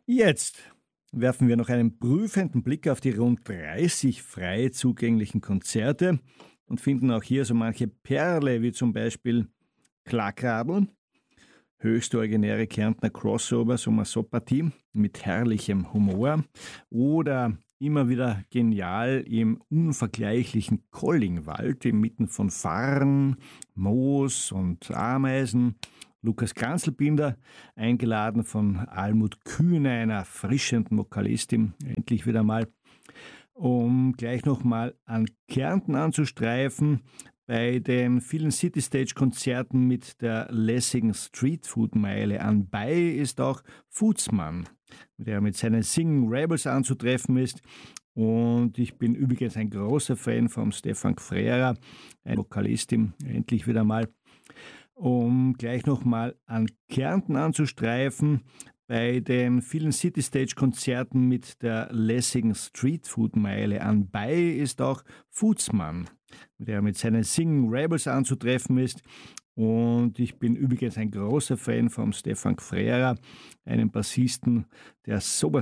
Jetzt werfen wir noch einen prüfenden Blick auf die rund 30 frei zugänglichen Konzerte und finden auch hier so manche Perle, wie zum Beispiel Klakradl, höchst originäre Kärntner Crossover, Sommer-Soppa-Team mit herrlichem Humor oder immer wieder genial im unvergleichlichen Kollingwald inmitten von Farn, Moos und Ameisen. Lukas Kranzlbinder, eingeladen von Almut Kühne, einer erfrischenden Vokalistin, endlich wieder mal, um gleich nochmal an Kärnten anzustreifen. Bei den vielen City-Stage-Konzerten mit der lässigen Streetfood-Meile anbei ist auch Foodsman, der mit seinen Singing Rebels anzutreffen ist. Und ich bin übrigens ein großer Fan von Stefan Gfrera, ein Vokalistin, endlich wieder mal, um gleich nochmal an Kärnten anzustreifen. Bei den vielen City-Stage-Konzerten mit der lässigen Streetfood-Meile anbei ist auch Foodsman, der mit seinen Singing Rebels anzutreffen ist. Und ich bin übrigens ein großer Fan von Stefan Gfrera, einem Bassisten, der so